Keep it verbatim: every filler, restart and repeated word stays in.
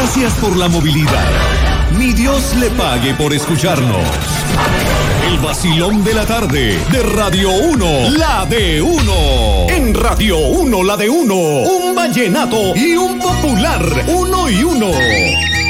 Gracias por la movilidad. Mi Dios le pague por escucharnos. El vacilón de la tarde de Radio uno, la de uno. En Radio uno, la de uno. Un vallenato y un popular, uno y uno.